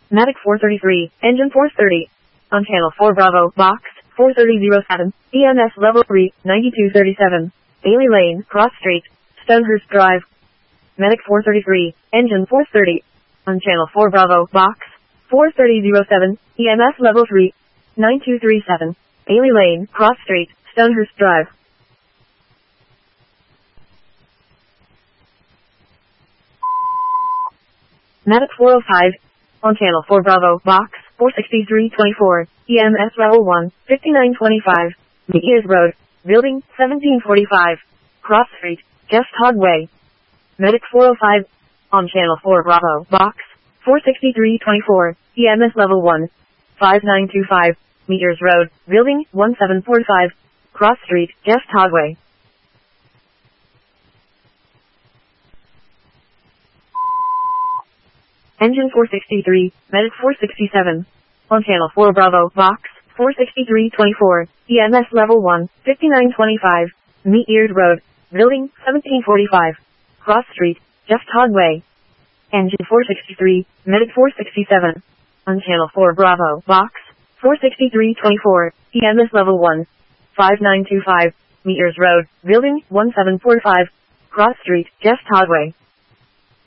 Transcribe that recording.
Matic 433, engine 430. On channel 4 Bravo, box, 4307, EMS level 3, 9237. Bailey Lane, Cross Street, Stonehurst Drive. Medic 433, engine 430. On channel 4 Bravo, box, 4307, EMS level 3, 9237. Bailey Lane, Cross Street, Stonehurst Drive. Matic 405, on channel 4 Bravo, box, 46324, EMS level 1, 5925, Mears Road, building, 1745, Cross Street, Guest Hogway. Medic 405, on channel 4 Bravo, box, 46324, EMS level 1, 5925, Mears Road, building, 1745, Cross Street, Guest Hogway. Engine 463, Medic 467. On channel 4 Bravo, box, 46324, EMS level 1, 5925, Mears Road, building, 1745, Cross Street, Guest Hogway. Engine 463, Medic 467. On channel 4 Bravo, box, 46324, EMS level 1, 5925, Mears Road, building, 1745, Cross Street, Guest Hogway.